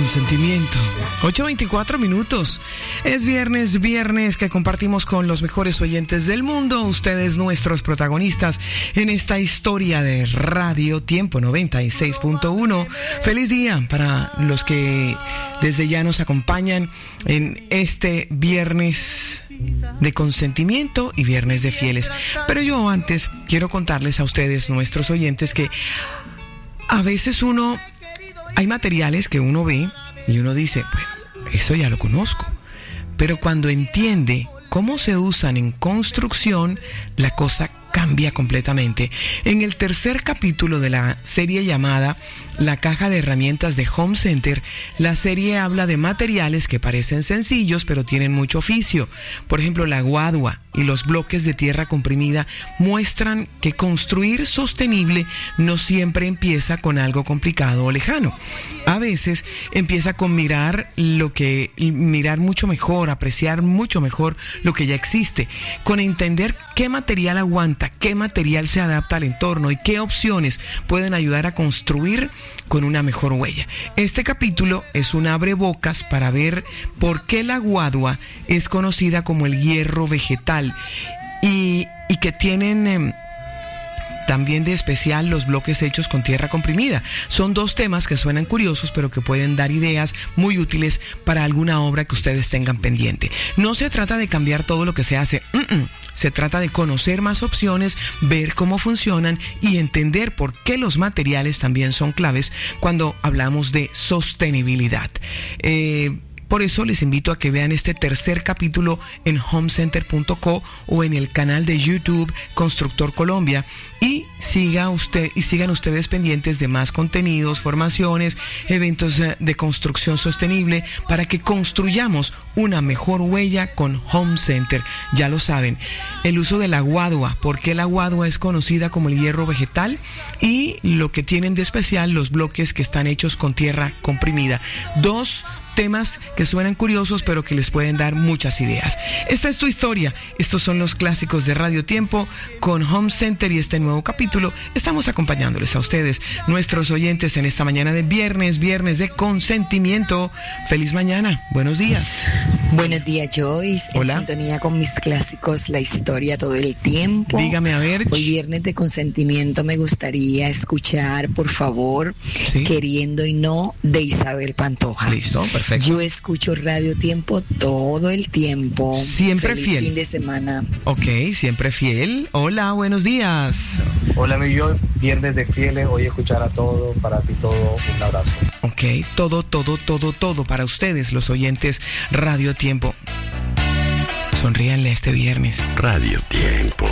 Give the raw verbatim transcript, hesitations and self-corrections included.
consentimiento. ocho veinticuatro minutos. Es viernes, viernes que compartimos con los mejores oyentes del mundo. Ustedes, nuestros protagonistas en esta historia de Radio Tiempo noventa y seis punto uno. Feliz día para los que desde ya nos acompañan en este viernes de consentimiento y viernes de fieles. Pero yo antes quiero contarles a ustedes, nuestros oyentes, que a veces uno, hay materiales que uno ve y uno dice, bueno, eso ya lo conozco. Pero cuando entiende cómo se usan en construcción, la cosa cambia completamente. En el tercer capítulo de la serie llamada La Caja de Herramientas de Home Center, la serie habla de materiales que parecen sencillos pero tienen mucho oficio. Por ejemplo, la guadua y los bloques de tierra comprimida muestran que construir sostenible no siempre empieza con algo complicado o lejano. A veces empieza con mirar lo que mirar mucho mejor, apreciar mucho mejor lo que ya existe, con entender qué material aguanta, qué material se adapta al entorno y qué opciones pueden ayudar a construir con una mejor huella. Este capítulo es un abrebocas para ver por qué la guadua es conocida como el hierro vegetal y, y que tienen eh, también de especial los bloques hechos con tierra comprimida. Son dos temas que suenan curiosos, pero que pueden dar ideas muy útiles para alguna obra que ustedes tengan pendiente. No se trata de cambiar todo lo que se hace. Mm-mm. Se trata de conocer más opciones, ver cómo funcionan y entender por qué los materiales también son claves cuando hablamos de sostenibilidad. Eh... Por eso les invito a que vean este tercer capítulo en homecenter punto co o en el canal de YouTube Constructor Colombia y siga usted y sigan ustedes pendientes de más contenidos, formaciones, eventos de construcción sostenible para que construyamos una mejor huella con Home Center. Ya lo saben, el uso de la guadua, por qué la guadua es conocida como el hierro vegetal y lo que tienen de especial los bloques que están hechos con tierra comprimida. Dos temas que suenan curiosos pero que les pueden dar muchas ideas. Esta es tu historia. Estos son los clásicos de Radio Tiempo con Home Center y este nuevo capítulo. Estamos acompañándoles a ustedes, nuestros oyentes, en esta mañana de viernes, viernes de consentimiento. Feliz mañana. Buenos días. Buenos días, Joyce. Hola. En sintonía con mis clásicos, la historia todo el tiempo. Dígame, a ver. Hoy viernes de consentimiento me gustaría escuchar, por favor, ¿Sí? Queriendo y no, de Isabel Pantoja. Listo, perfecto. Yo escucho Radio Tiempo todo el tiempo. Siempre Feliz fiel. fin de semana. Ok, siempre fiel. Hola, buenos días. Hola, mi yo, viernes de fieles, hoy escuchar a todo, para ti todo, un abrazo. Ok, todo, todo, todo, todo para ustedes, los oyentes Radio Tiempo. Sonríanle este viernes. Radio Tiempo.